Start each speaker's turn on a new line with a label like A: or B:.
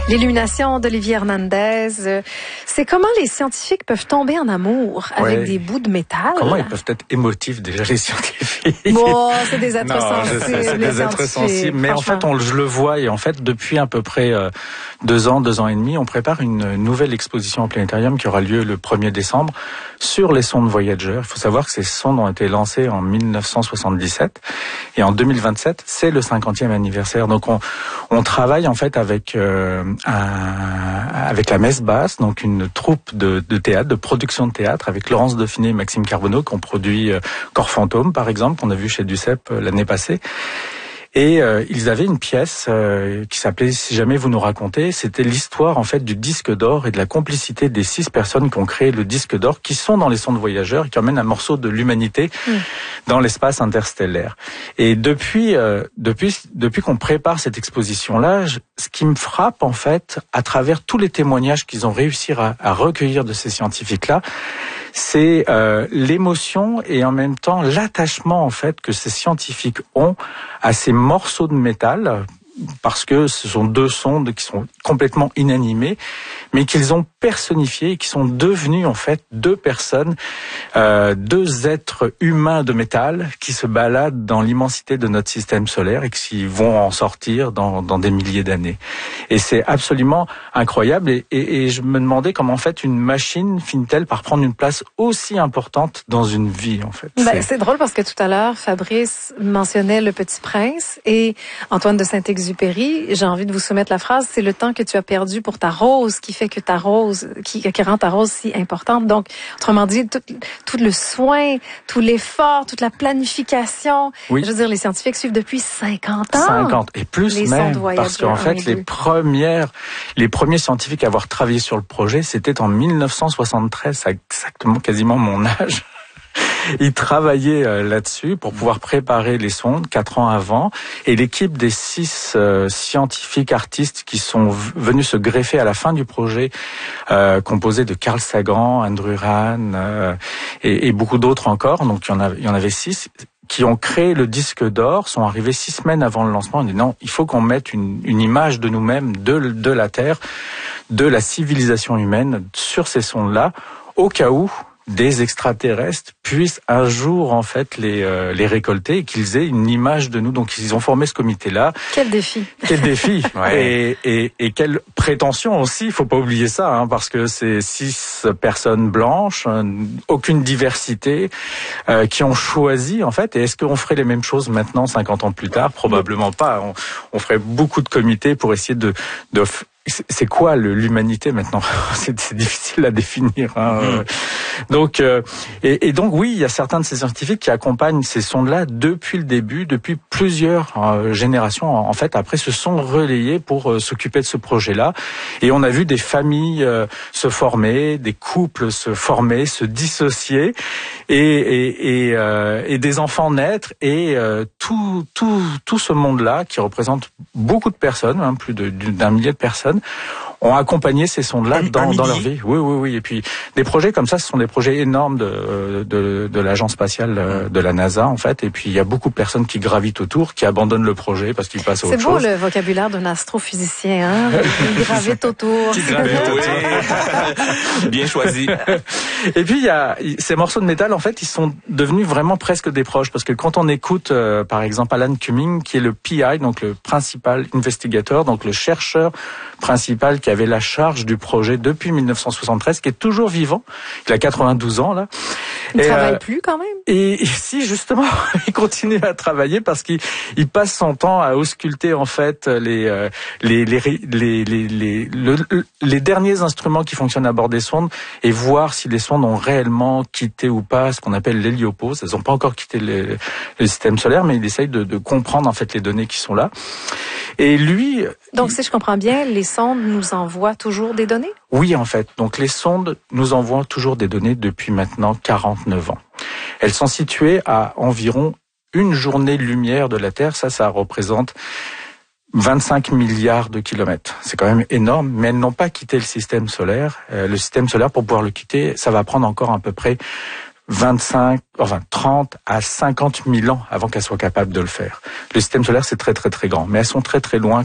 A: L'illumination d'Olivier Hernandez, c'est comment les scientifiques peuvent tomber en amour avec des bouts de métal.
B: Comment ils peuvent être émotifs déjà, les scientifiques?
A: Bon, c'est des êtres sensibles.
B: C'est des êtres sensibles. Mais en fait, je le vois, et en fait, depuis à peu près 2 ans et demi, on prépare une nouvelle exposition au Planétarium qui aura lieu le 1er décembre sur les sondes Voyager. Il faut savoir que ces sondes ont été lancées en 1977 et en 2027, c'est le 50e anniversaire. Donc on travaille en fait avec la Messe Basse, donc une troupe de théâtre, de production de théâtre, avec Laurence Dauphiné et Maxime Carbonneau, qui ont produit Corps Fantôme, par exemple, qu'on a vu chez Duceppe l'année passée. Et ils avaient une pièce qui s'appelait « Si jamais vous nous racontez ». C'était l'histoire en fait du disque d'or et de la complicité des 6 personnes qui ont créé le disque d'or, qui sont dans les sondes Voyageurs et qui emmènent un morceau de l'humanité dans l'espace interstellaire. Et depuis qu'on prépare cette exposition-là, ce qui me frappe en fait, à travers tous les témoignages qu'ils ont réussi à recueillir de ces scientifiques-là, c'est l'émotion et en même temps l'attachement en fait que ces scientifiques ont à ces morceaux de métal, parce que ce sont 2 sondes qui sont complètement inanimées, mais qu'ils ont personnifiées et qui sont devenues en fait 2 personnes, 2 êtres humains de métal qui se baladent dans l'immensité de notre système solaire et qui vont en sortir dans des milliers d'années. Et c'est absolument incroyable. Et je me demandais comment en fait une machine finit-elle par prendre une place aussi importante dans une vie en fait.
A: C'est drôle parce que tout à l'heure, Fabrice mentionnait Le Petit Prince et Antoine de Saint-Exupéry. J'ai envie de vous soumettre la phrase, c'est le temps que tu as perdu pour ta rose qui fait que ta rose, qui rend ta rose si importante. Donc, autrement dit, tout le soin, tout l'effort, toute la planification. Oui. Je veux dire, les scientifiques suivent depuis 50 ans.
B: 50 et plus
A: les
B: même, parce qu'en fait, les premiers scientifiques à avoir travaillé sur le projet, c'était en 1973, c'est exactement quasiment mon âge. Ils travaillaient là-dessus pour pouvoir préparer les sondes 4 ans avant. Et l'équipe des 6 scientifiques artistes qui sont venus se greffer à la fin du projet, composé de Carl Sagan, Andrew Rand et beaucoup d'autres encore. Donc il y en avait 6 qui ont créé le disque d'or, sont arrivés 6 semaines avant le lancement. On dit non, il faut qu'on mette une image de nous-mêmes, de la Terre, de la civilisation humaine sur ces sondes-là, au cas où des extraterrestres puissent un jour en fait les récolter et qu'ils aient une image de nous. Donc ils ont formé ce comité-là.
A: Quel défi.
B: Quel défi. Ouais. Et quelle prétention aussi, il faut pas oublier ça, parce que c'est 6 personnes blanches, aucune diversité, qui ont choisi en fait. Et est-ce qu'on ferait les mêmes choses maintenant, 50 ans plus tard? Probablement pas. On ferait beaucoup de comités pour essayer de c'est quoi l'humanité maintenant? C'est difficile à définir. Donc, et donc oui, il y a certains de ces scientifiques qui accompagnent ces sondes-là depuis le début, depuis plusieurs générations. En fait, après, se sont relayés pour s'occuper de ce projet-là. Et on a vu des familles se former, des couples se former, se dissocier, et des enfants naître. Et tout ce monde-là, qui représente beaucoup de personnes, plus d'un millier de personnes, ont accompagné ces sondes-là dans leur vie. Oui. Et puis des projets comme ça, ce sont des projets énormes de l'agence spatiale de la NASA en fait. Et puis il y a beaucoup de personnes qui gravitent autour, qui abandonnent le projet parce qu'ils passent à autre chose.
A: C'est beau le vocabulaire d'un astrophysicien, qui gravite autour.
C: Qui gravite autour. Bien choisi.
B: Et puis il y a ces morceaux de métal en fait, ils sont devenus vraiment presque des proches parce que quand on écoute par exemple Alan Cumming, qui est le PI, donc le principal investigateur, donc le chercheur principal qui avait la charge du projet depuis 1973, qui est toujours vivant. Il a 92 ans, là.
A: Il ne travaille plus, quand même?
B: Et si, justement, il continue à travailler parce qu'il passe son temps à ausculter, en fait, les derniers instruments qui fonctionnent à bord des sondes et voir si les sondes ont réellement quitté ou pas ce qu'on appelle l'héliopause. Elles n'ont pas encore quitté le système solaire, mais il essaye de comprendre, en fait, les données qui sont là. Et lui...
A: Donc, si je comprends bien, les sondes nous envoient toujours des données?
B: Oui, en fait. Donc, les sondes nous envoient toujours des données depuis maintenant 49 ans. Elles sont situées à environ 1 journée-lumière de la Terre. Ça représente 25 milliards de kilomètres. C'est quand même énorme, mais elles n'ont pas quitté le système solaire. Le système solaire, pour pouvoir le quitter, ça va prendre encore à peu près 30 à 50 000 ans avant qu'elles soient capables de le faire. Le système solaire, c'est très très très grand, mais elles sont très très loin